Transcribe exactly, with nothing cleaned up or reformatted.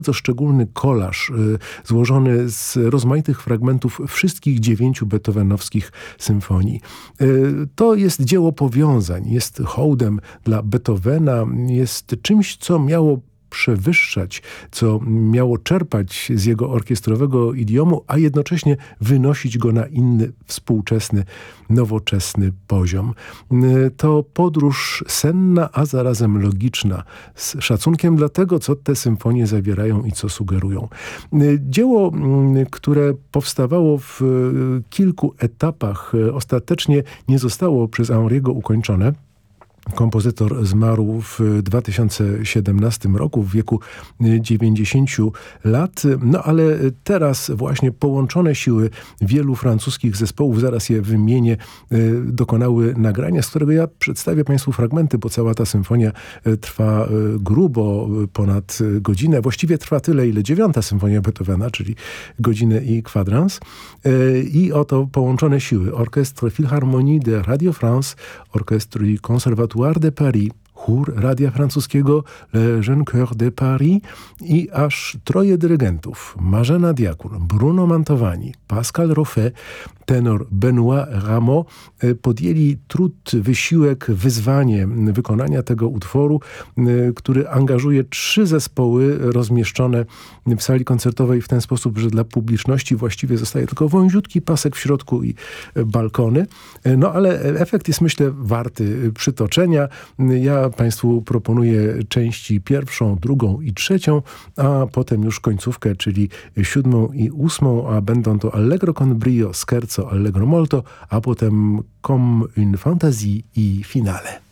bardzo szczególny kolaż y, złożony z rozmaitych fragmentów wszystkich dziewięciu beethovenowskich symfonii. Y, to jest dzieło powiązań, jest hołdem dla Beethovena, jest czymś, co miało przewyższać, co miało czerpać z jego orkiestrowego idiomu, a jednocześnie wynosić go na inny, współczesny, nowoczesny poziom. To podróż senna, a zarazem logiczna, z szacunkiem dla tego, co te symfonie zawierają i co sugerują. Dzieło, które powstawało w kilku etapach, ostatecznie nie zostało przez Henry'ego ukończone. Kompozytor zmarł w dwa tysiące siedemnastym roku w wieku dziewięćdziesięciu lat. No ale teraz właśnie połączone siły wielu francuskich zespołów, zaraz je wymienię, dokonały nagrania, z którego ja przedstawię Państwu fragmenty, bo cała ta symfonia trwa grubo ponad godzinę. Właściwie trwa tyle, ile dziewiąta symfonia Beethovena, czyli godzinę i kwadrans. I oto połączone siły. Orchestre Philharmonie de Radio France, Orchestre du Conservatoire de Paris, chór Radia Francuskiego Le Jeune Chœur de Paris i aż troje dyrygentów. Marzena Diakun, Bruno Mantovani, Pascal Roffet, tenor Benoît Rameau podjęli trud, wysiłek, wyzwanie wykonania tego utworu, który angażuje trzy zespoły rozmieszczone w sali koncertowej w ten sposób, że dla publiczności właściwie zostaje tylko wąziutki pasek w środku i balkony. No ale efekt jest, myślę, warty przytoczenia. Ja Państwu proponuję części pierwszą, drugą i trzecią, a potem już końcówkę, czyli siódmą i ósmą, a będą to Allegro con brio, Scherzo, Allegro molto, a potem Comme une fantaisie i finale.